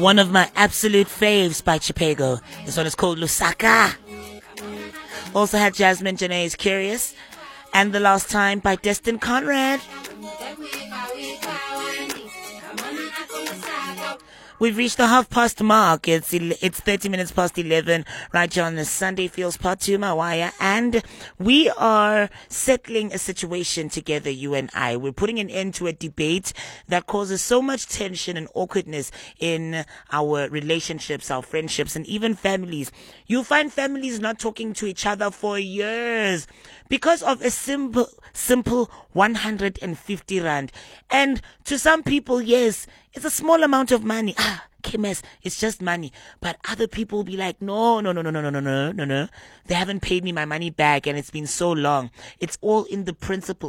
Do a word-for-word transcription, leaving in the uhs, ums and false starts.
One of my absolute faves by Chipego. This one is called Lusaka. Also had Jasmine Janae's Curious. And The Last Time by Destin Conrad. We've reached the half past mark. It's it's thirty minutes past eleven right here on the Sunday Feels Part two, Mawaya. And we are settling a situation together, you and I. We're putting an end to a debate that causes so much tension and awkwardness in our relationships, our friendships, and even families. You'll find families not talking to each other for years because of a simple, simple one hundred fifty rand. And to some people, yes, it's a small amount of money. Ah, K M S, it's just money. But other people will be like, no, no, no, no, no, no, no, no, no, no. They haven't paid me my money back and it's been so long. It's all in the principle.